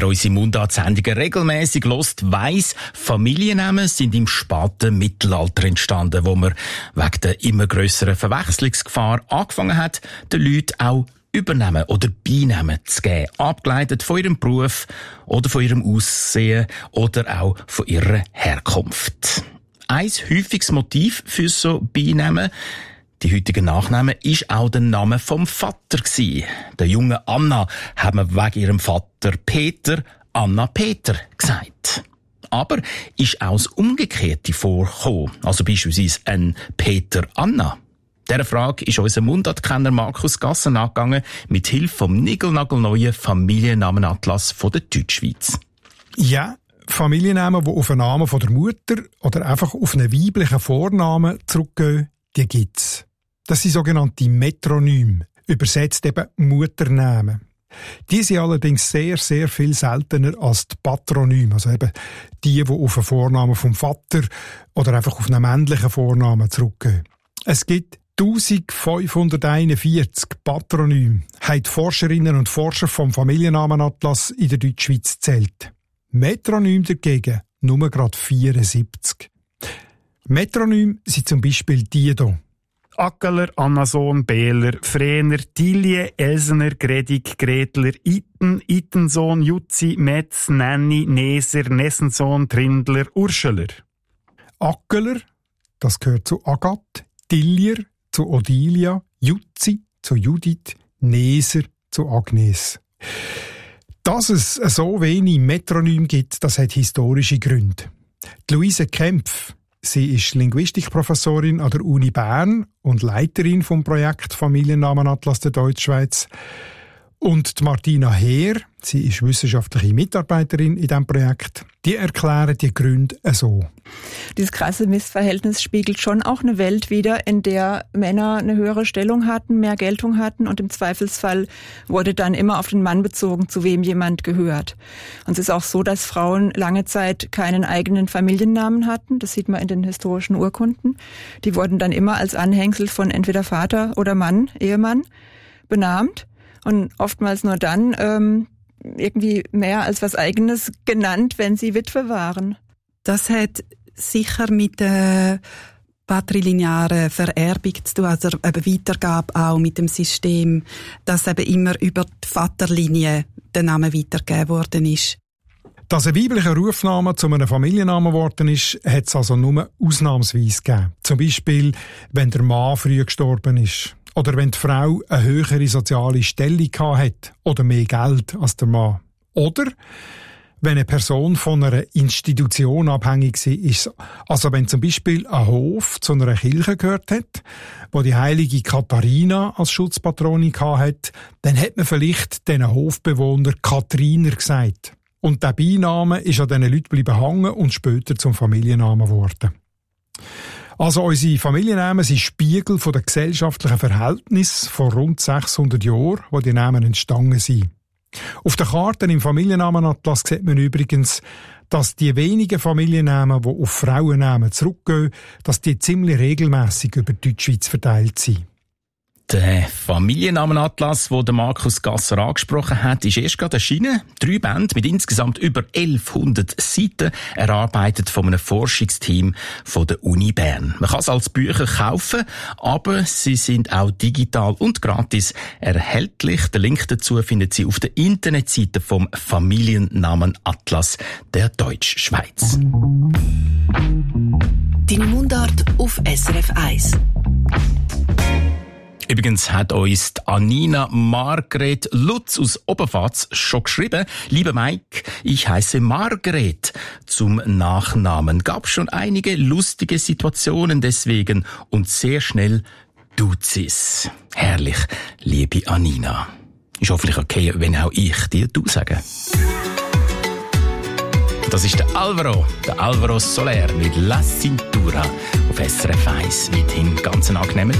Wer unsere Mundart-Sendungen regelmässig hört, weiss, Familiennamen sind im späten Mittelalter entstanden, wo man wegen der immer grösseren Verwechslungsgefahr angefangen hat, den Leuten auch Übernamen oder Beinamen zu geben, abgeleitet von ihrem Beruf oder von ihrem Aussehen oder auch von ihrer Herkunft. Ein häufiges Motiv für so Beinamen, die heutigen Nachnamen, ist auch der Name vom Vater gewesen. Der jungen Anna haben wir wegen ihrem Vater Peter Anna Peter gesagt. Aber ist auch das Umgekehrte vorgekommen, also beispielsweise ein Peter Anna? Dieser Frage ist unser Mundartkenner Markus Gasser nachgegangen, mit Hilfe vom niegelnagelneuen Familiennamenatlas von der Deutschschweiz. Ja, Familiennamen, die auf einen Namen von der Mutter oder einfach auf einen weiblichen Vornamen zurückgehen, die gibt's. Das sind sogenannte Metronyme, übersetzt eben Mutternamen. Die sind allerdings sehr, sehr viel seltener als die Patronyme, also eben die auf einen Vornamen vom Vater oder einfach auf einen männlichen Vornamen zurückgehen. Es gibt 1541 Patronyme, haben die Forscherinnen und Forscher vom Familiennamenatlas in der Deutschschweiz gezählt. Metronyme dagegen nur gerade 74. Metronyme sind zum Beispiel die hier. Ackeler, Annasohn, Behler, Frehner, Tilje, Elsener, Gredig, Gretler, Iten, Itensohn, Jutzi, Metz, Nenni, Neser, Nessensohn, Trindler, Urscheler. Ackeler, das gehört zu Agathe, Tillier zu Odilia, Jutzi zu Judith, Neser zu Agnes. Dass es so wenig Metronyme gibt, das hat historische Gründe. Die Luise Kempf, sie ist Linguistikprofessorin an der Uni Bern und Leiterin vom Projekt Familiennamenatlas der Deutschschweiz. Und die Martina Heer, sie ist wissenschaftliche Mitarbeiterin in diesem Projekt, die erklären die Gründe so. Dieses krasse Missverhältnis spiegelt schon auch eine Welt wider, in der Männer eine höhere Stellung hatten, mehr Geltung hatten und im Zweifelsfall wurde dann immer auf den Mann bezogen, zu wem jemand gehört. Und es ist auch so, dass Frauen lange Zeit keinen eigenen Familiennamen hatten. Das sieht man in den historischen Urkunden. Die wurden dann immer als Anhängsel von entweder Vater oder Mann, Ehemann, benannt. Und oftmals nur dann irgendwie mehr als was Eigenes genannt, wenn sie Witwe waren. Das hat sicher mit der patrilinearen Vererbung zu tun, also eben Weitergabe auch mit dem System, dass eben immer über die Vaterlinie der Name weitergegeben worden ist. Dass ein weiblicher Rufname zu einem Familiennamen geworden ist, hat es also nur ausnahmsweise gegeben. Zum Beispiel, wenn der Mann früh gestorben ist. Oder wenn die Frau eine höhere soziale Stellung hat oder mehr Geld als der Mann. Oder wenn eine Person von einer Institution abhängig ist. Also wenn zum Beispiel ein Hof zu einer Kirche gehört hat, wo die heilige Katharina als Schutzpatronin hat, dann hat man vielleicht diesen Hofbewohner Kathriner gesagt. Und der Beiname ist an diesen Leuten bleiben hängen und später zum Familiennamen geworden. Also unsere Familiennamen sind Spiegel von der gesellschaftlichen Verhältnis vor rund 600 Jahren, wo die Namen entstanden sind. Auf den Karten im Familiennamenatlas sieht man übrigens, dass die wenigen Familiennamen, die auf Frauennamen zurückgehen, dass die ziemlich regelmässig über die Deutschschweiz verteilt sind. Der Familiennamenatlas, den Markus Gasser angesprochen hat, ist erst gerade erschienen. 3 Bände mit insgesamt über 1100 Seiten, erarbeitet von einem Forschungsteam von der Uni Bern. Man kann es als Bücher kaufen, aber sie sind auch digital und gratis erhältlich. Den Link dazu finden Sie auf der Internetseite vom Familiennamenatlas der Deutschschweiz. Deine Mundart auf SRF 1. Übrigens hat uns die Anina Margret Lutz aus Oberfatz schon geschrieben. Lieber Mike, ich heiße Margret zum Nachnamen. Gab schon einige lustige Situationen deswegen und sehr schnell Duzis. Herrlich, liebe Anina. Ist hoffentlich okay, wenn auch ich dir du sage. Das ist der Alvaro Soler mit La Cintura auf SRF 1. Weiterhin ganz angenehm.